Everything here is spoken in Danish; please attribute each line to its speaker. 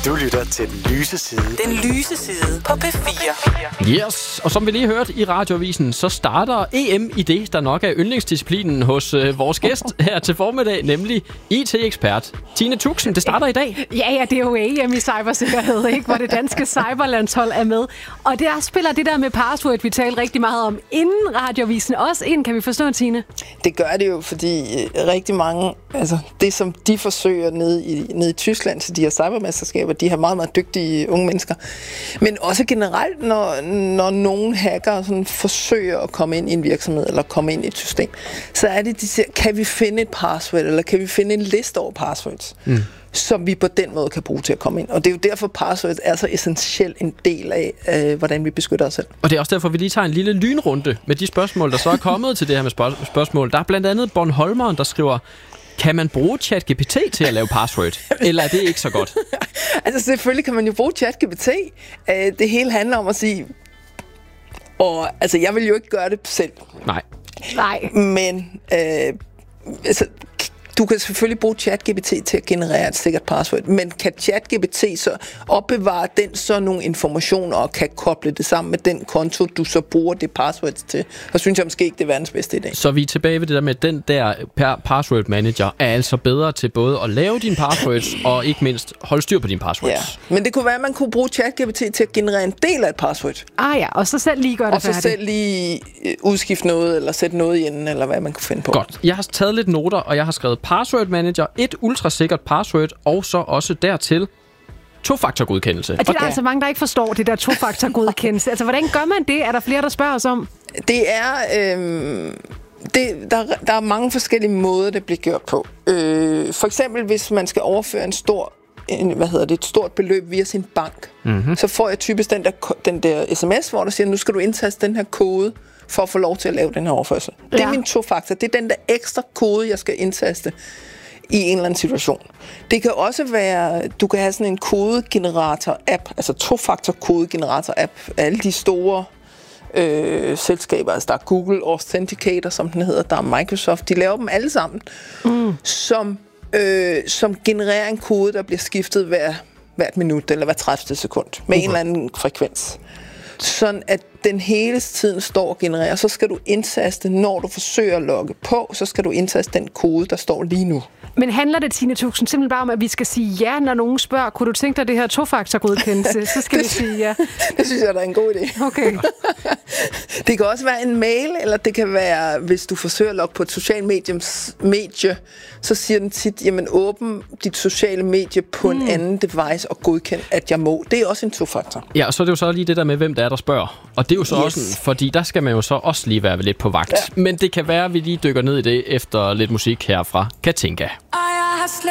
Speaker 1: Du lytter til Den Lyse Side.
Speaker 2: Den Lyse Side på P4.
Speaker 3: Yes, og som vi lige hørte i radioavisen, så starter EM i det, der nok er yndlingsdisciplinen hos vores gæst her til formiddag, nemlig IT-ekspert Tine Tuxen. Det starter i dag.
Speaker 4: Ja, det er jo EM i cybersikkerhed, ikke? Hvor det danske cyberlandshold er med. Og der spiller det der med password, vi talte rigtig meget om inden radioavisen også ind, kan vi forstå, Tine?
Speaker 5: Det gør det jo, fordi rigtig mange, altså det som de forsøger nede i Tyskland til de her cybermesterskaber, de har meget, meget dygtige unge mennesker. Men også generelt, når nogen hacker sådan forsøger at komme ind i en virksomhed eller komme ind i et system, så er det, de siger, kan vi finde et password, eller kan vi finde en liste over passwords, som vi på den måde kan bruge til at komme ind. Og det er jo derfor, passwords er så essentielt en del af, hvordan vi beskytter os selv.
Speaker 3: Og det er også derfor, vi lige tager en lille lynrunde med de spørgsmål, der så er kommet til det her med spørgsmål. Der er blandt andet Bornholmeren, der skriver, kan man bruge ChatGPT til at lave password? Eller er det ikke så godt?
Speaker 5: Altså selvfølgelig kan man jo bruge ChatGPT. Det hele handler om at sige, og altså jeg vil jo ikke gøre det selv.
Speaker 3: Nej.
Speaker 5: Men altså, du kan selvfølgelig bruge ChatGPT til at generere et sikkert password, men kan ChatGPT så opbevare den så nogle informationer og kan koble det sammen med den konto, du så bruger det password til? Så synes jeg måske ikke, det er verdens bedste idé.
Speaker 3: Så vi er tilbage ved det der med, den der password manager er altså bedre til både at lave dine passwords og ikke mindst holde styr på dine passwords.
Speaker 5: Ja, men det kunne være, at man kunne bruge ChatGPT til at generere en del af et password.
Speaker 4: Og så selv lige gøre det færdigt.
Speaker 5: Og så selv lige udskifte noget, eller sætte noget i enden, eller hvad man kunne finde på.
Speaker 3: Godt. Jeg har taget lidt noter, og jeg har skrevet password manager, et ultrasikkert password, og så også dertil tofaktorgodkendelse.
Speaker 4: Og det er der altså mange, der ikke forstår, det der tofaktorgodkendelse. Altså, hvordan gør man det? Er der flere, der spørger os om?
Speaker 5: Det er... Der er mange forskellige måder, det bliver gjort på. For eksempel, hvis man skal overføre et stort beløb via sin bank, så får jeg typisk den der sms, hvor der siger, nu skal du indtaste den her kode, for at få lov til at lave den her overførsel. Det er min tofaktor. Det er den der ekstra kode, jeg skal indtaste i en eller anden situation. Det kan også være, du kan have sådan en kodegenerator-app, altså tofaktor-kodegenerator-app. Alle de store selskaber, altså der er Google Authenticator, som den hedder, der er Microsoft, de laver dem alle sammen, som genererer en kode, der bliver skiftet hvert minut eller hver 30 sekund med en eller anden frekvens. Sådan at den hele tiden står og genererer. Så skal du indtaste, når du forsøger at logge på, så skal du indtaste den kode, der står lige nu.
Speaker 4: Men handler det, Tine Tuxen, simpelthen bare om, at vi skal sige ja, når nogen spørger, kunne du tænke dig det her tofaktorgodkendelse? Så skal vi sige ja.
Speaker 5: Det synes jeg, der er en god idé.
Speaker 4: Okay.
Speaker 5: Det kan også være en mail, eller det kan være, hvis du forsøger at logge på et socialt medie, så siger den tit, jamen åbn dit sociale medie på en anden device og godkend, at jeg må. Det er også en tofaktor.
Speaker 3: Ja, og så er det jo så lige det der med, hvem der er, der spørger. Og det er jo så også, fordi der skal man jo så også lige være lidt på vagt. Ja. Men det kan være, at vi lige dykker ned i det efter lidt musik her fra Katinka.